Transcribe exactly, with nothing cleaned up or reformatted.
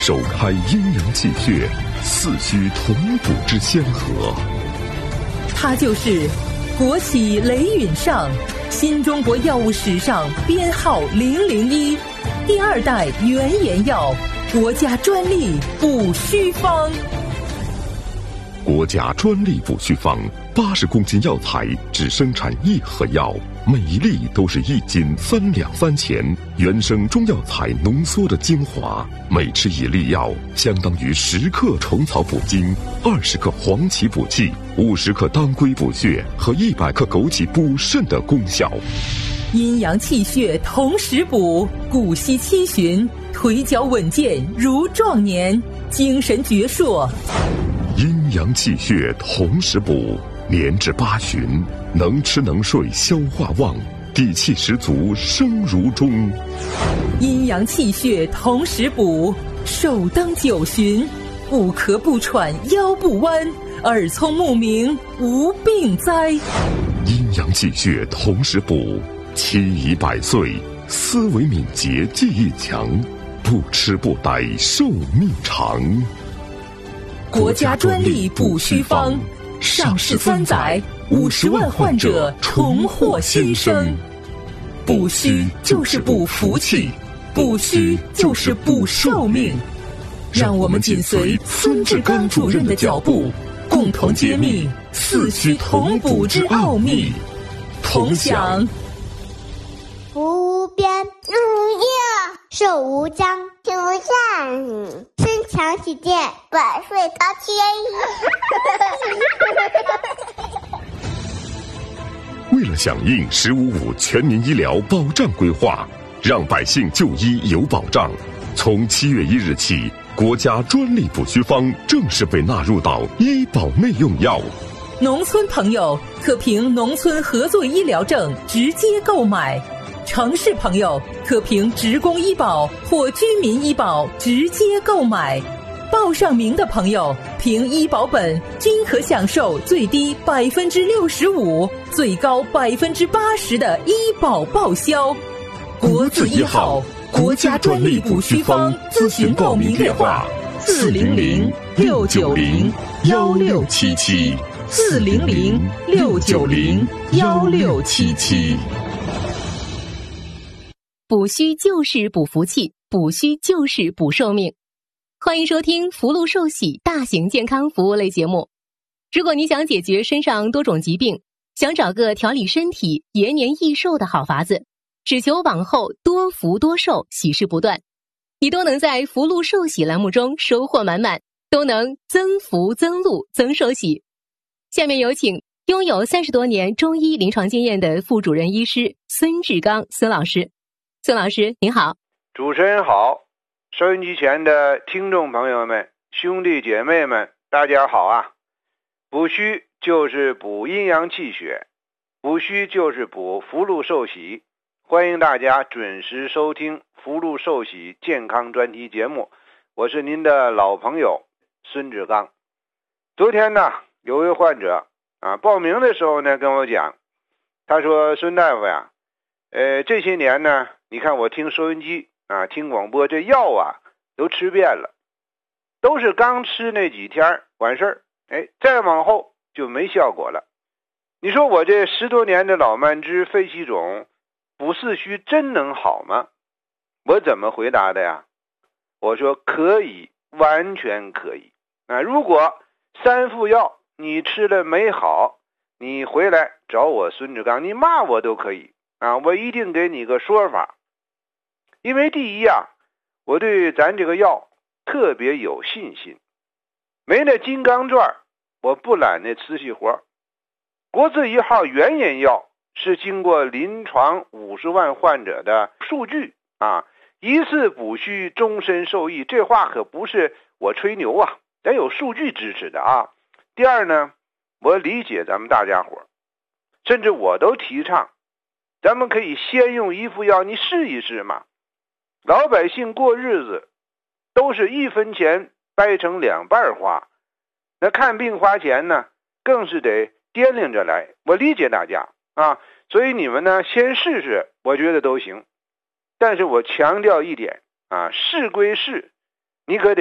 首开阴阳气血，四虚同补之仙河。 它就是国企雷允上，新中国药物史上编号零零一，第二代原研药，国家专利补虚方。 国家专利补虚方，八十公斤药材只生产一盒药，每一粒都是一斤三两三钱，原生中药材浓缩的精华，每吃一粒药，相当于十克虫草补精，二十克黄芪补气，五十克当归补血和一百克枸杞补肾的功效。 阴阳气血同时补，骨息七旬，腿脚稳健如壮年，精神矍铄。 阴阳气血同时补，年至八旬，能吃能睡，消化旺，底气十足，生如钟。 阴阳气血同时补，寿登九旬，不咳不喘，腰不弯，耳聪目明，无病灾。 阴阳气血同时补，七宜百岁，思维敏捷，记忆强，不吃不呆，寿命长。 国家专利补虚方，上市三载，五十万患者重获新生。补虚就是补福气，补虚就是补寿命。让我们紧随孙志刚主任的脚步，共同揭秘四虚同补之奥秘，同享福无边，日无夜，寿无疆，气无限，身强体健，百岁高千亿。为了响应“十五五”全民医疗保障规划，让百姓就医有保障，从七月一日起，国家专利补虚方正式被纳入到医保内用药。 农村朋友可凭农村合作医疗证直接购买，城市朋友可凭职工医保或居民医保直接购买。报上名的朋友凭医保本均可享受最低百分之六十五、最高百分之八十的医保报销。国字一号，国家专利补虚方，咨询报名电话：四零零六九零幺六七七，四零零六九零幺六七七。 补虚就是补福气，补虚就是补寿命。欢迎收听福禄寿喜大型健康服务类节目。如果你想解决身上多种疾病，想找个调理身体延年益寿的好法子，只求往后多福多寿，喜事不断，你都能在福禄寿喜栏目中收获满满，都能增福增禄增寿喜。下面有请拥有三十多年中医临床经验的副主任医师孙志刚孙老师。孙老师您好。 主持人好，收音机前的听众朋友们，兄弟姐妹们，大家好啊！补虚就是补阴阳气血，补虚就是补福禄寿喜。欢迎大家准时收听福禄寿喜健康专题节目，我是您的老朋友孙志刚。昨天呢，有位患者啊报名的时候呢跟我讲，他说孙大夫呀，呃这些年呢，你看我听收音机啊，听广播，这药啊都吃遍了，都是刚吃那几天完事儿，哎，再往后就没效果了。你说我这十多年的老慢支、肺气肿、补四虚真能好吗？我怎么回答的呀？我说可以，完全可以。啊，如果三副药你吃了没好，你回来找我孙志刚，你骂我都可以啊，我一定给你个说法。因为第一啊，我对咱这个药特别有信心，没那金刚钻我不揽那瓷器活。国字一号原研药是经过临床五十万患者的数据啊，一次补虚终身受益，这话可不是我吹牛啊，咱有数据支持的啊。第二呢，我理解咱们大家伙，甚至我都提倡咱们可以先用一副药，你试一试嘛。老百姓过日子都是一分钱掰成两半花，那看病花钱呢更是得掂量着来，我理解大家啊，所以你们呢先试试，我觉得都行。但是我强调一点啊，试归试， 你可得